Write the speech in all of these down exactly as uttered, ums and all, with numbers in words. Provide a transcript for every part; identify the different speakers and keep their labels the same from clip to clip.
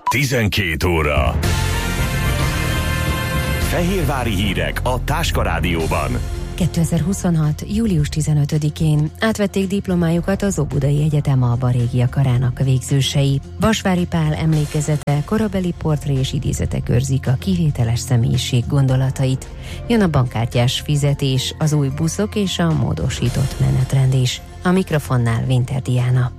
Speaker 1: tizenkét óra. Fehérvári hírek a Táska Rádióban.
Speaker 2: kétezer-huszonhat. július tizenötödikén átvették diplomájukat az Óbudai Egyetem alba-régia karának végzősei. Vasvári Pál emlékezete, korabeli portré és idézetek őrzik a kivételes személyiség gondolatait. Jön a bankkártyás fizetés, az új buszok és a módosított menetrend is. A mikrofonnál Winter Diana.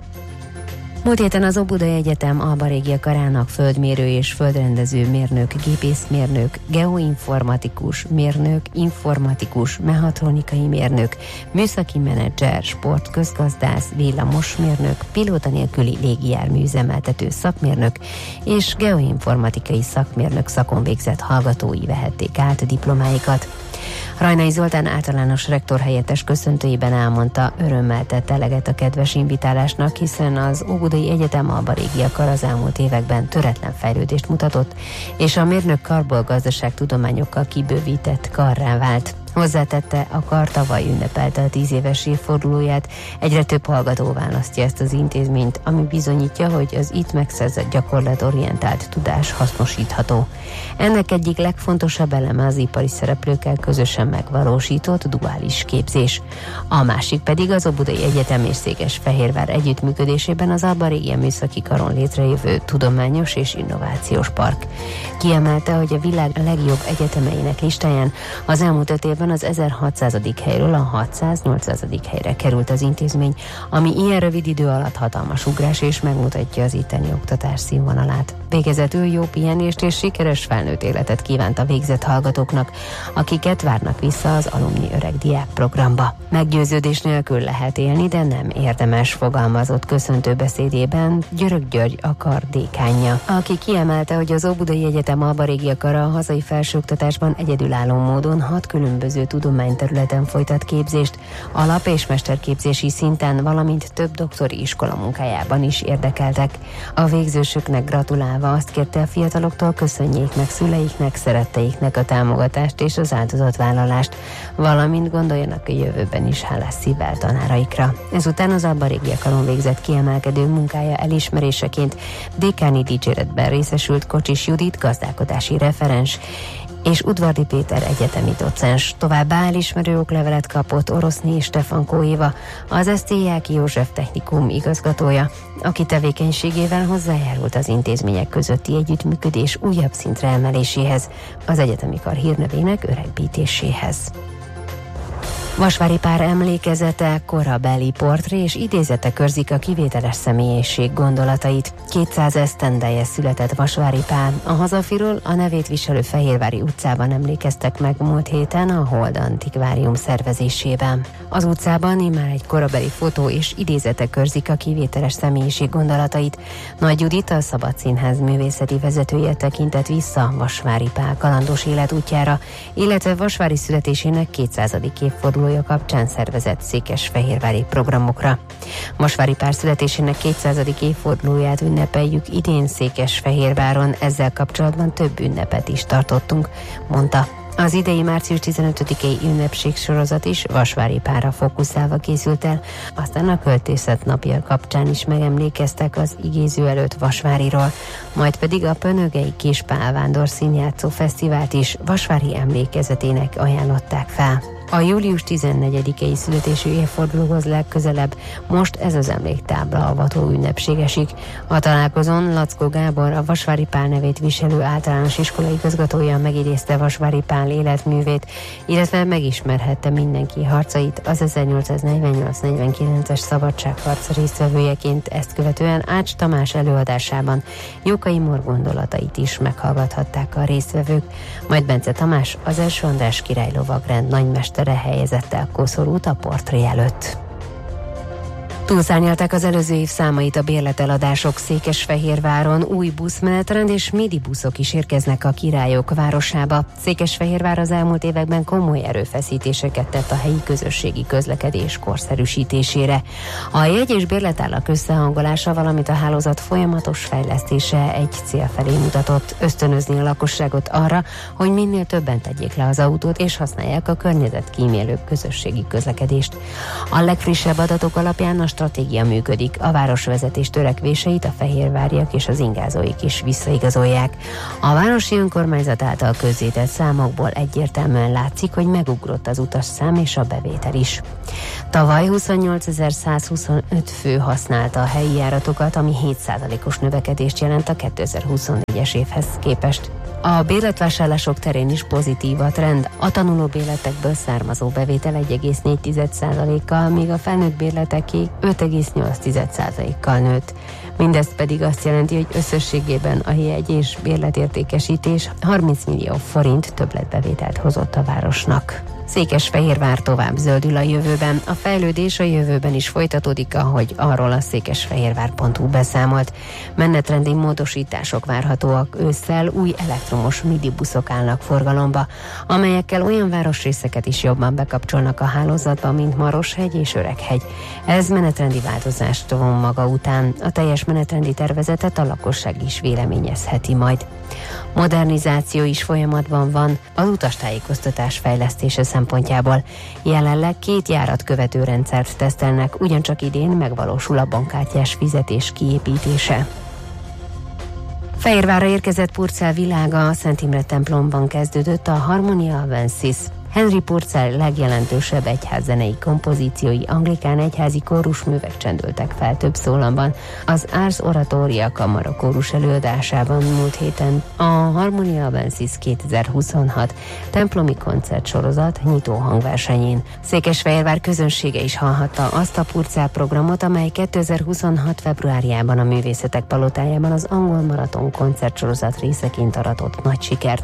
Speaker 2: Múlt héten az Óbudai Egyetem alba-régia karának földmérő és földrendező mérnök, gépészmérnök, geoinformatikus mérnök, informatikus, mechatronikai mérnök, műszaki menedzser, sportközgazdász, villamosmérnök, pilóta nélküli légijármű üzemeltető szakmérnök és geoinformatikai szakmérnök szakon végzett hallgatói vehették át diplomáikat. Rajnai Zoltán általános rektor helyettes köszöntőjében elmondta, örömmel tett eleget a kedves invitálásnak, hiszen az Óbudai Egyetem alba-régia kar az elmúlt években töretlen fejlődést mutatott, és a mérnök karból gazdaságtudományokkal kibővített karrá vált. Hozzátette, a kar tavaly ünnepelte a tíz éves évfordulóját, egyre több hallgató választja ezt az intézményt, ami bizonyítja, hogy az itt megszerzett gyakorlatorientált tudás hasznosítható. Ennek egyik legfontosabb eleme az ipari szereplőkkel közösen megvalósított duális képzés. A másik pedig az Óbudai Egyetem és Székesfehérvár együttműködésében az alba-régia műszaki karon létrejövő tudományos és innovációs park. Kiemelte, hogy a világ legjobb egyetemeinek listáján az elmúlt öt évben az ezerhatszázadik helyről a hatszáznyolcvadik helyre került az intézmény, ami ilyen rövid idő alatt hatalmas ugrás és megmutatja az itteni oktatás színvonalát. Végezetül jó pihenést és sikeres felnőtt életet kívánt a végzett hallgatóknak, akiket várnak vissza az alumni öreg diák programba. Meggyőződés nélkül lehet élni, de nem érdemes, fogalmazott köszöntő beszédében Györök György, a kar dékánja, aki kiemelte, hogy az Óbudai Egyetem alba-régia kara a hazai felsőoktatásban egyedülálló módon hat különböző tudományterületen folytat képzést, alap- és mesterképzési szinten, valamint több doktori iskola munkájában is érdekeltek. A végzősöknek gratulálva azt kérte a fiataloktól, köszönjék meg szüleiknek, szeretteiknek a támogatást és az áldozatvállalást, valamint gondoljanak a jövőben is hálás szívvel tanáraikra. Ezután az alba-régia karon végzett kiemelkedő munkája elismeréseként dékáni dicséretben részesült Kocsis Judit, gazdálkodási referens, és Udvardi Péter egyetemi docens. Továbbá elismerő oklevelet kapott Oroszné Stefankó Éva, az Esztélyáki József Technikum igazgatója, aki tevékenységével hozzájárult az intézmények közötti együttműködés újabb szintre emeléséhez, az egyetemi kar hírnevének öregbítéséhez. Vasvári Pál emlékezete, korabeli portré és idézetek őrzik a kivételes személyiség gondolatait. kétszáz esztendeje született Vasvári Pál. A hazafiról a nevét viselő Fehérvári utcában emlékeztek meg múlt héten a Hold Antikvárium szervezésében. Az utcában immár egy korabeli fotó és idézetek őrzik a kivételes személyiség gondolatait. Nagy Judit, a Szabad Színház művészeti vezetője tekintett vissza Vasvári Pál kalandos életútjára, illetve Vasvári születésének kétszázadik évfordulója kapcsán szervezett székesfehérvári programokra. Vasvári Pál születésének kétszázadik évfordulóját ünnepeljük idén Székesfehérváron, ezzel kapcsolatban több ünnepet is tartottunk, mondta. Az idei március tizenötödikei ünnepségsorozat is Vasvári Pálra fókuszálva készült el, aztán a költészet napja kapcsán is megemlékeztek az igéző előtt Vasváriról, majd pedig a Pönögei Kispál Vándor Színjátszó Fesztivált is Vasvári emlékezetének ajánlották fel. A július tizennegyedikei születésű évfordulóhoz legközelebb most ez az emléktábla avató ünnepség esik. A találkozón Lackó Gábor, a Vasvári Pál nevét viselő általános iskola igazgatója megidézte Vasvári Pál életművét, illetve megismerhette mindenki harcait az ezernyolcszáznegyvennyolc negyvenkilences szabadságharc résztvevőjeként, ezt követően Ács Tamás előadásában Jókai Mór gondolatait is meghallgathatták a résztvevők, majd Bence Tamás, az első András király lovagrend nagymester helyezett el koszorút a portré előtt. Túlszárnyalták az előző év számait a bérleteladások. Székesfehérváron új buszmenetrend és midi buszok is érkeznek a királyok városába. Székesfehérvár az elmúlt években komoly erőfeszítéseket tett a helyi közösségi közlekedés korszerűsítésére. A jegy- és bérletállak összehangolása, valamint a hálózat folyamatos fejlesztése egy cél felé mutatott: ösztönözni a lakosságot arra, hogy minél többen tegyék le az autót és használják a környezetkímélő közösségi közlekedést. A legfrissebb adatok alapján a stratégia működik, a városvezetés törekvéseit a fehérváriak és az ingázóik is visszaigazolják. A városi önkormányzat által közzétett számokból egyértelműen látszik, hogy megugrott az utasszám és a bevétel is. Tavaly huszonnyolcezer-százhuszonöt fő használta a helyi járatokat, ami hét százalékos növekedést jelent a kétezer-huszonnégyes évhez képest. A bérletvásárlások terén is pozitív a trend. A tanuló bérletekből származó bevétel egy egész négy százalékkal, míg a felnőtt bérleteké öt egész nyolc százalékkal nőtt. Mindez pedig azt jelenti, hogy összességében a jegy és bérletértékesítés harminc millió forint többletbevételt hozott a városnak. Székesfehérvár tovább zöldül a jövőben. A fejlődés a jövőben is folytatódik, ahogy arról a székesfehérvár pont hu beszámolt. Menetrendi módosítások várhatóak ősszel, új elektromos midibuszok állnak forgalomba, amelyekkel olyan városrészeket is jobban bekapcsolnak a hálózatba, mint Maroshegy és Öreghegy. Ez menetrendi változást von maga után. A teljes menetrendi tervezetet a lakosság is véleményezheti majd. Modernizáció is folyamatban van az utastájékoztatás fejlesztése szempontjából. Jelenleg két járat követő rendszert tesztelnek, ugyancsak idén megvalósul a bankkártyás fizetés kiépítése. Fehérvárra érkezett Purcell világa, a Szent Imre templomban kezdődött a Harmonia Avensis. Henry Purcell legjelentősebb egyházzenei kompozíciói, anglikán egyházi kórusművek csendültek fel több szólamban az Ars Oratoria kamara kórus előadásában múlt héten. A Harmonia Avensis kétezer-huszonhat templomi koncertsorozat nyitó hangversenyén. Székesfehérvár közönsége is hallhatta azt a Purcell programot, amely kétezer-huszonhat februárjában a Művészetek Palotájában az Angol Maraton koncertsorozat részeként aratott nagy sikert.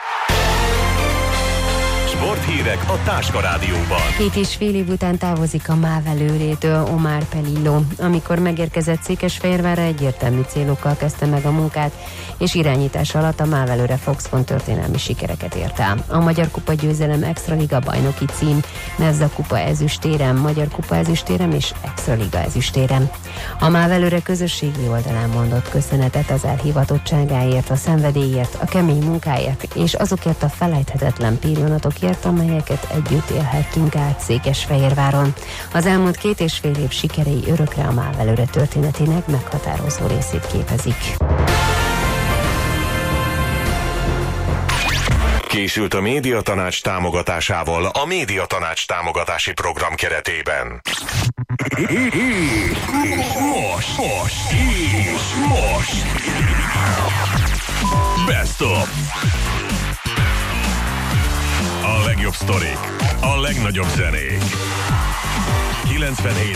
Speaker 1: Sporthírek a Táska Rádióban.
Speaker 2: Két és fél év után távozik a MÁV előrétől Omar Pelillo. Amikor megérkezett Székesfehérvárra, egyértelmű célokkal kezdte meg a munkát, és irányítás alatt a MÁV előre Foxconn történelmi sikereket ért el. A Magyar Kupa győzelem, Extraliga bajnoki cím, Nevza Kupa ezüstérem, Magyar Kupa ezüstérem és Extraliga ezüstérem. A MÁV előre közösségi oldalán mondott köszönetet az elhivatottságáért, a szenvedélyért, a kemény munkáért és azokért a felejthetetlen pillanatokért, amelyeket együtt élhettünk át Székesfehérváron. Az elmúlt két és fél év sikerei örökre a MÁV előre történetének meghatározó részét képezik.
Speaker 1: Készült a Médiatanács támogatásával a Médiatanács támogatási program keretében.
Speaker 3: Most, most, és most. Best of. A legjobb sztorik, a legnagyobb zenék. kilencvenhét